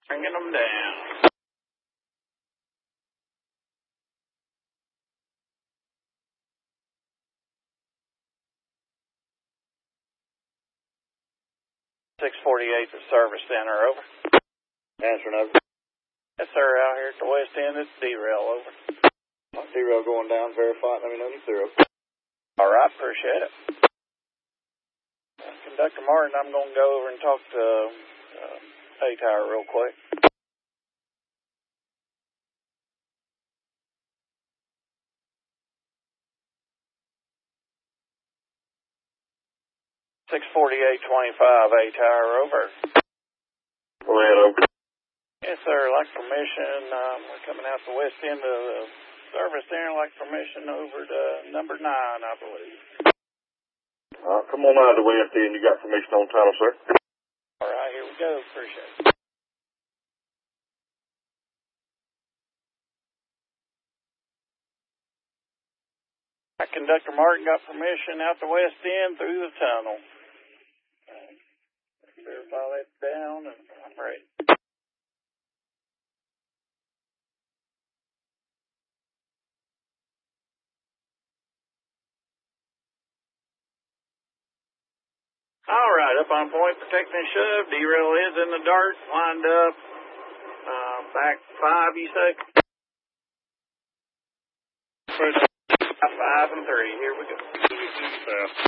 Bringing them down. .648 the service center, over. Answering, over. Yes, sir, out here at the west end, it's D-Rail, over. D-Rail going down, verify, let me know you're through. All right, appreciate it. Conductor Martin, I'm going to go over and talk to A-Tower real quick. .648.25 A-Tower, over. Go ahead, over. Yes, sir, I'd like permission. We're coming out the west end of the service there. I'd like permission over to number 9, I believe. Come on out of the west end. You got permission on title, sir. All right, here we go. Appreciate it. Conductor Martin got permission out the west end through the tunnel. Verify that down, and I'm ready. All right, up on point, protect and shove. D-Rail is in the dirt, lined up. Back 5, you say? 5 and 3, here we go.